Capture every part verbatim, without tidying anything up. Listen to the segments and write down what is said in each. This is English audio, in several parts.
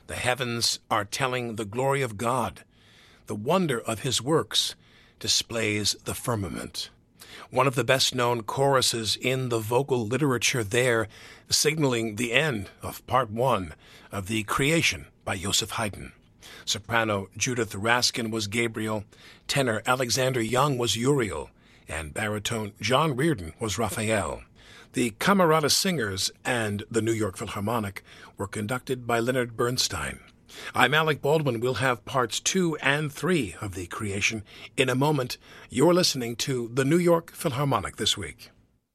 The heavens are telling the glory of God. The wonder of his works displays the firmament. One of the best-known choruses in the vocal literature there, signaling the end of part one of The Creation by Joseph Haydn. Soprano Judith Raskin was Gabriel, tenor Alexander Young was Uriel, and baritone John Reardon was Raphael. The Camerata Singers and the New York Philharmonic were conducted by Leonard Bernstein. I'm Alec Baldwin. We'll have parts two and three of The Creation in a moment. You're listening to the New York Philharmonic this week.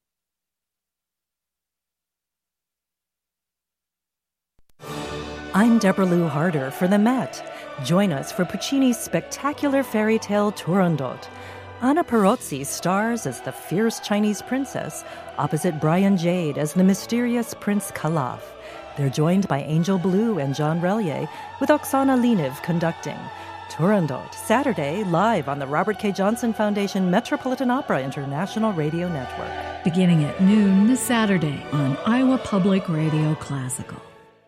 I'm Deborah Lou Harder for the Met. Join us for Puccini's spectacular fairy tale Turandot. Anna Perozzi stars as the fierce Chinese princess, opposite Brian Jade as the mysterious Prince Calaf. They're joined by Angel Blue and John Relier, with Oksana Leniv conducting. Turandot, Saturday, live on the Robert K. Johnson Foundation Metropolitan Opera International Radio Network. Beginning at noon this Saturday on Iowa Public Radio Classical.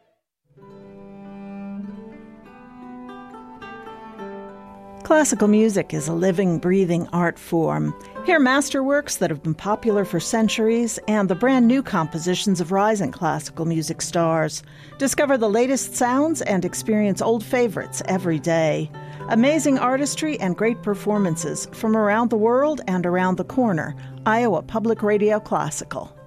Classical music is a living, breathing art form. Hear masterworks that have been popular for centuries and the brand new compositions of rising classical music stars. Discover the latest sounds and experience old favorites every day. Amazing artistry and great performances from around the world and around the corner. Iowa Public Radio Classical.